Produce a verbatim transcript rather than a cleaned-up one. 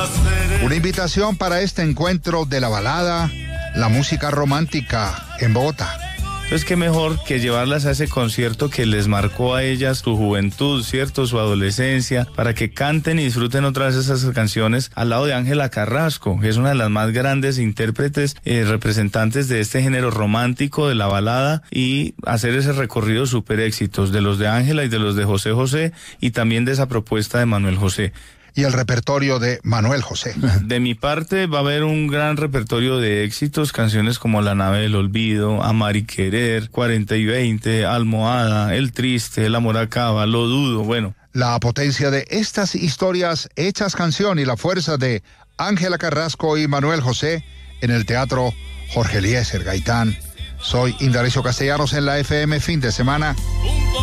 Una invitación para este encuentro de la balada, la música romántica en Bogotá. Entonces, qué mejor que llevarlas a ese concierto que les marcó a ellas su juventud, ¿cierto? Su adolescencia, para que canten y disfruten otra vez esas canciones al lado de Ángela Carrasco, que es una de las más grandes intérpretes, eh, representantes de este género romántico, de la balada, y hacer ese recorrido super éxitos de los de Ángela y de los de José José, y también de esa propuesta de Manuel José. Y el repertorio de Manuel José. De mi parte va a haber un gran repertorio de éxitos, canciones como La nave del olvido, Amar y querer, cuarenta y veinte, Almohada, El triste, El amor acaba, Lo dudo, bueno. La potencia de estas historias hechas canción y la fuerza de Ángela Carrasco y Manuel José en el Teatro Jorge Eliezer Gaitán. Soy Indalecio Castellanos en la F M fin de semana.